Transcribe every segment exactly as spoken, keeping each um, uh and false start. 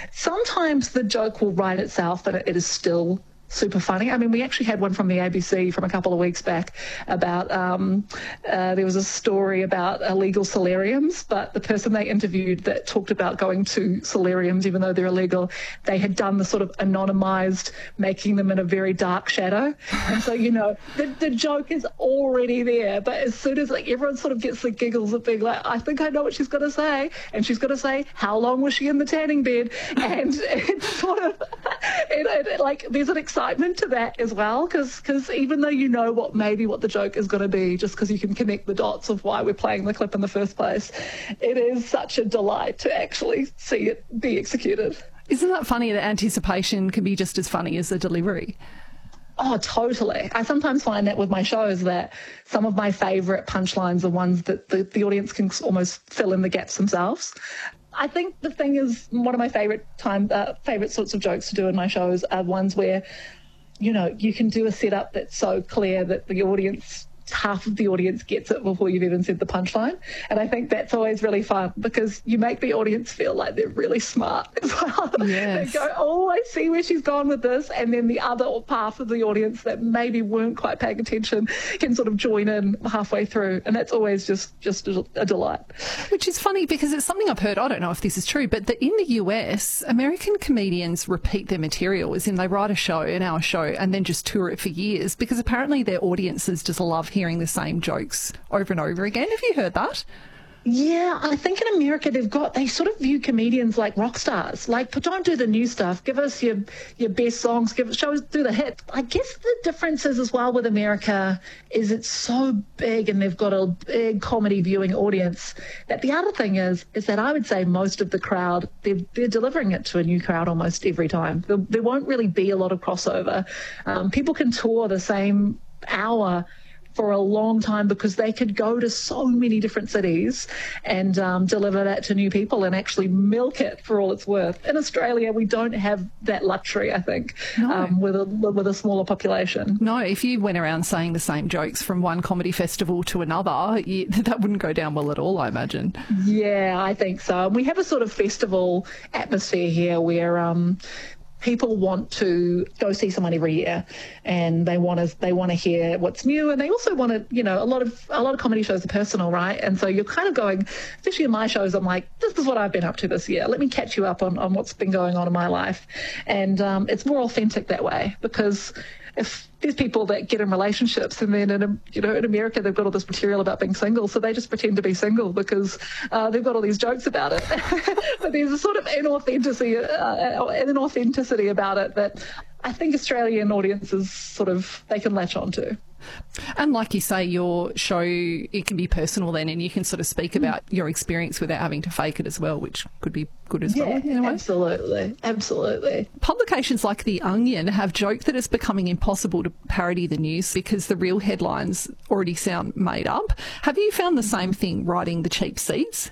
Sometimes the joke will write itself and it is still super funny. I mean, we actually had one from the A B C from a couple of weeks back about, um, uh, there was a story about illegal solariums, but the person they interviewed that talked about going to solariums, even though they're illegal, they had done the sort of anonymized, making them in a very dark shadow. And so, you know, the, the joke is already there, but as soon as like everyone sort of gets the giggles of being like, I think I know what she's going to say. And she's going to say, how long was she in the tanning bed? And it's sort of, it, it, like, there's an excitement to that as well, because because even though you know what maybe what the joke is going to be, just because you can connect the dots of why we're playing the clip in the first place, it is such a delight to actually see it be executed. Isn't that funny that anticipation can be just as funny as the delivery? Oh, totally. I sometimes find that with my shows that some of my favourite punchlines are ones that the, the audience can almost fill in the gaps themselves. I think the thing is, one of my favourite time, uh, favourite sorts of jokes to do in my shows are ones where, you know, you can do a setup that's so clear that the audience, half of the audience gets it before you've even said the punchline. And I think that's always really fun because you make the audience feel like they're really smart as well. Yes. They go, oh, I see where she's gone with this. And then the other half of the audience that maybe weren't quite paying attention can sort of join in halfway through. And that's always just, just a, a delight. Which is funny because it's something I've heard, I don't know if this is true, but that in the U S, American comedians repeat their material, as in they write a show, an hour show, and then just tour it for years because apparently their audiences just love hearing the same jokes over and over again. Have you heard that? Yeah, I think in America they've got, they sort of view comedians like rock stars. Like, but don't do the new stuff. Give us your your best songs. Give us, show us, do the hits. I guess the difference is as well with America is it's so big and they've got a big comedy viewing audience that the other thing is, is that I would say most of the crowd, they're, they're delivering it to a new crowd almost every time. There, there won't really be a lot of crossover. Um, people can tour the same hour for a long time because they could go to so many different cities and um, deliver that to new people and actually milk it for all it's worth. In Australia, we don't have that luxury, I think, no. um, with a with a smaller population. No, if you went around saying the same jokes from one comedy festival to another, you, that wouldn't go down well at all, I imagine. Yeah, I think so. And we have a sort of festival atmosphere here where um, people want to go see someone every year, and they want to they want to hear what's new, and they also want to, you know, a lot of a lot of comedy shows are personal, right? And so you're kind of going, especially in my shows, I'm like, this is what I've been up to this year. Let me catch you up on, on what's been going on in my life, and um, it's more authentic that way because if there's people that get in relationships and then in, you know, in America they've got all this material about being single, so they just pretend to be single because uh, they've got all these jokes about it. But there's a sort of inauthenticity, uh, inauthenticity about it that I think Australian audiences sort of, they can latch on to. And like you say, your show, it can be personal then, and you can sort of speak about your experience without having to fake it as well, which could be good as yeah, well. In a way. Absolutely, absolutely. Publications like The Onion have joked that it's becoming impossible to parody the news because the real headlines already sound made up. Have you found the same thing writing The Cheap Seats?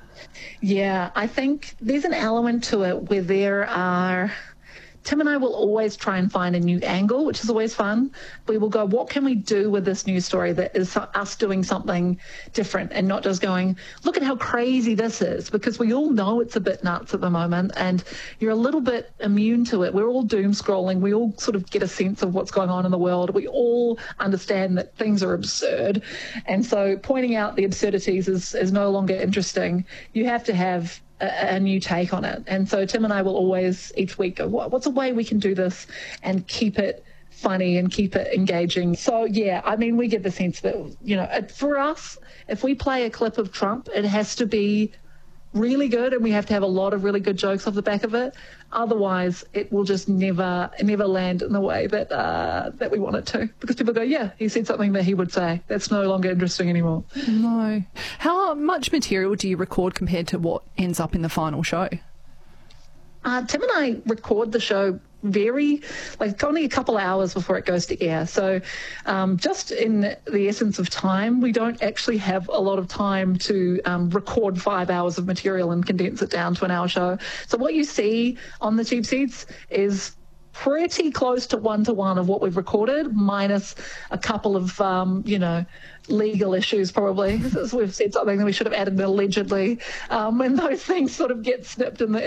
Yeah, I think there's an element to it where there are... Tim and I will always try and find a new angle, which is always fun. We will go, what can we do with this news story that is us doing something different and not just going, look at how crazy this is, because we all know it's a bit nuts at the moment and you're a little bit immune to it. We're all doom scrolling. We all sort of get a sense of what's going on in the world. We all understand that things are absurd. And so pointing out the absurdities is, is no longer interesting. You have to have a new take on it. And so Tim and I will always each week go, what, what's a way we can do this and keep it funny and keep it engaging? So yeah, I mean, we get the sense that, you know, for us, if we play a clip of Trump, it has to be really good and we have to have a lot of really good jokes off the back of it. Otherwise, it will just never, never land in the way that uh, that we want it to. Because people go, yeah, he said something that he would say. That's no longer interesting anymore. No. How much material do you record compared to what ends up in the final show? Uh, Tim and I record the show very, like only a couple hours before it goes to air. So um, just in the essence of time, we don't actually have a lot of time to um, record five hours of material and condense it down to an hour show. So what you see on the Cheap Seats is pretty close to one-to-one of what we've recorded, minus a couple of, um, you know, legal issues probably. So we've said something that we should have added allegedly, um, when those things sort of get snipped in the